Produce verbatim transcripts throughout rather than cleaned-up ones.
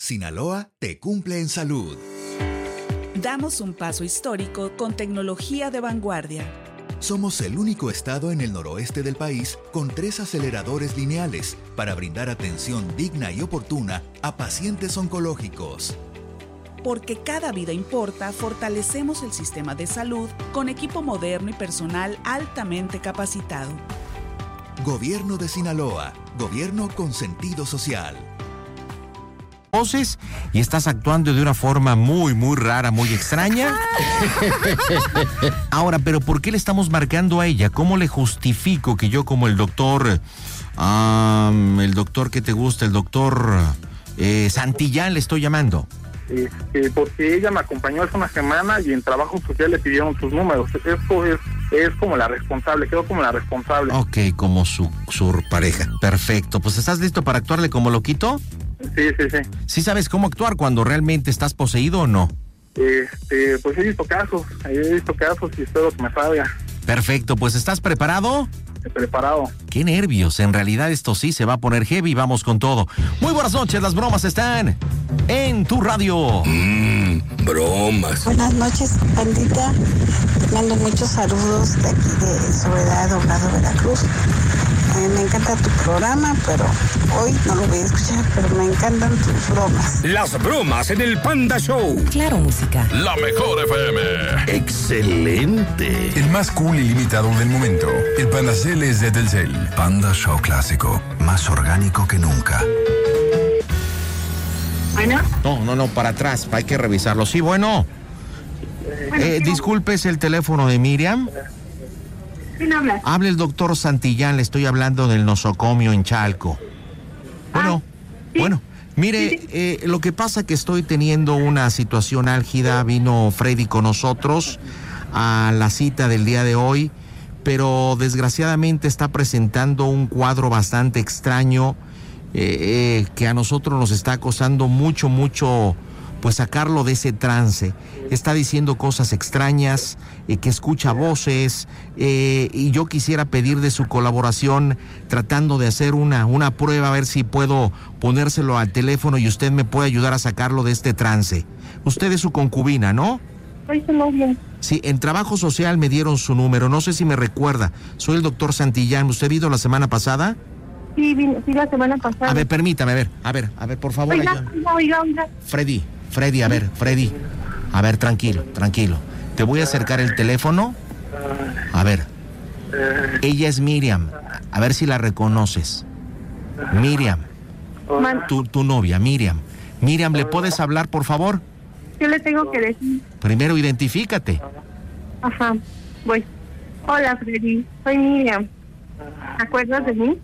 Sinaloa te cumple en salud. Damos un paso histórico con tecnología de vanguardia. Somos el único estado en el noroeste del país con tres aceleradores lineales para brindar atención digna y oportuna a pacientes oncológicos. Porque cada vida importa, fortalecemos el sistema de salud con equipo moderno y personal altamente capacitado. Gobierno de Sinaloa, gobierno con sentido social. Voces y estás actuando de una forma muy, muy rara, muy extraña. Ahora, ¿pero por qué le estamos marcando a ella? ¿Cómo le justifico que yo como el doctor, um, el doctor que te gusta, el doctor eh, Santillán le estoy llamando? Este, porque ella me acompañó hace una semana y en trabajo social le pidieron sus números. Esto es, es como la responsable, quedó como la responsable. Ok, como su, su pareja. Perfecto, pues ¿estás listo para actuarle como loquito? Sí, sí, sí. ¿Sí sabes cómo actuar cuando realmente estás poseído o no? Este, pues he visto casos, he visto casos y espero que me salga. Perfecto, pues ¿estás preparado? Preparado. Qué nervios, en realidad esto sí se va a poner heavy, vamos con todo. Muy buenas noches, las bromas están en tu radio. Mmm, bromas. Buenas noches, bandita. Te mando muchos saludos de aquí de Soledad, Doblado, Veracruz. Eh, me encanta tu programa, pero hoy no lo voy a escuchar, pero me encantan tus bromas. Las bromas en el Panda Show. Claro, música. La mejor F M. Excelente. El más cool y limitado del momento. El Panda Cel es de Telcel. Panda Show clásico, más orgánico que nunca. Bueno. No, no, no, para atrás, hay que revisarlo. Sí, bueno. Eh, disculpe, ¿es el teléfono de Miriam? ¿Quién habla? Habla el doctor Santillán, le estoy hablando del nosocomio en Chalco. Bueno, ah, ¿sí? bueno, mire, eh, lo que pasa que estoy teniendo una situación álgida, vino Freddy con nosotros a la cita del día de hoy, pero desgraciadamente está presentando un cuadro bastante extraño eh, eh, que a nosotros nos está costando mucho, mucho, pues sacarlo de ese trance. Está diciendo cosas extrañas, eh, que escucha voces, eh, y yo quisiera pedir de su colaboración tratando de hacer una, una prueba, a ver si puedo ponérselo al teléfono y usted me puede ayudar a sacarlo de este trance. Usted es su concubina, ¿no? Soy su novia. Sí, en trabajo social me dieron su número, no sé si me recuerda. Soy el doctor Santillán, ¿usted vino la semana pasada? Sí, vine, sí, la semana pasada. A ver, permítame, a ver, a ver, a ver, por favor. Oiga, ayúdame. oiga, oiga. Freddy, Freddy, a ver, Freddy. A ver, tranquilo, tranquilo. Te voy a acercar el teléfono. A ver. Ella es Miriam. A ver si la reconoces. Miriam. Tu, tu novia, Miriam. Miriam, ¿le puedes hablar, por favor? ¿Qué le tengo que decir? Primero, identifícate. Ajá, voy. Hola, Freddy. Soy Miriam. ¿Te acuerdas de mí?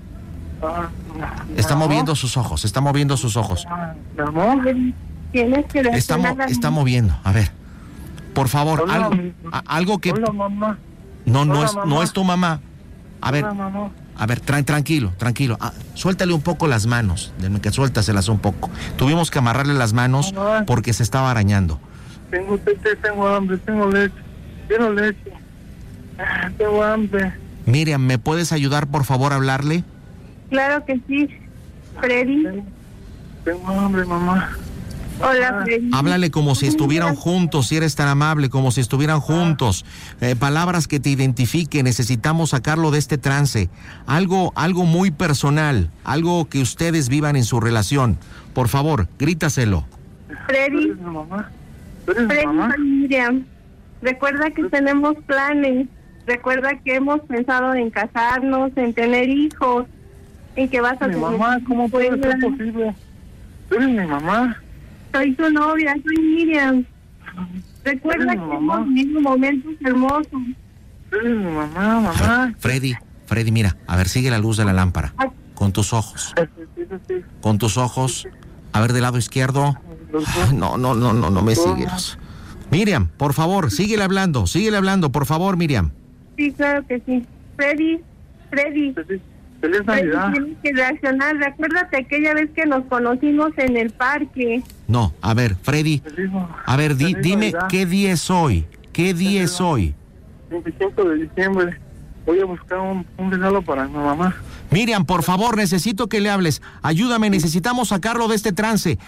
Está moviendo sus ojos, está moviendo sus ojos. Tienes que Está, mo- está moviendo, a ver. Por favor, Hola, algo, mi- a- algo que... Hola, mamá. No, no Hola, es, no mamá. es tu mamá. A ver, Hola, mamá. a ver, tra- tranquilo, tranquilo. Ah, suéltale un poco las manos, déjame que suéltaselas un poco. Tuvimos que amarrarle las manos Mamá. porque se estaba arañando. Tengo tete, tengo hambre, tengo leche. Quiero leche. Ah, Tengo hambre. Miriam, ¿me puedes ayudar, por favor, a hablarle? Claro que sí. Freddy. Tengo hambre, mamá. Hola, Freddy. Háblale como si estuvieran juntos, si eres tan amable, como si estuvieran juntos. Eh, palabras que te identifiquen, necesitamos sacarlo de este trance. Algo, algo muy personal, algo que ustedes vivan en su relación. Por favor, grítaselo. Freddy. ¿Eres mi mamá? ¿Eres mi Freddy, mamá? soy Miriam. Recuerda que tenemos planes. Recuerda que hemos pensado en casarnos, en tener hijos, en que vas a Mi tener... mamá, ¿cómo puede ser Recuerda, posible? ¿Eres mi mamá? soy tu novia, soy Miriam. Recuerda Eres que mi mamá. hemos vivido momentos hermosos. ¿Eres mi mamá, mamá? Freddy, Freddy, mira, a ver, sigue la luz de la lámpara. Con tus ojos, con tus ojos. A ver, del lado izquierdo. Ay, no, no, no, no, no me sigues. Miriam, por favor, síguele hablando, síguele hablando, por favor, Miriam. Sí, claro que sí. Freddy, Freddy. Feliz Freddy, Navidad. tienes que reaccionar. Recuérdate aquella vez que nos conocimos en el parque. No, a ver, Freddy, Feliz- a ver, di- feliz dime Navidad. qué día es hoy, qué día es hoy. veinticinco de diciembre. Voy a buscar un, un regalo para mi mamá. Miriam, por favor, necesito que le hables. Ayúdame, necesitamos sacarlo de este trance.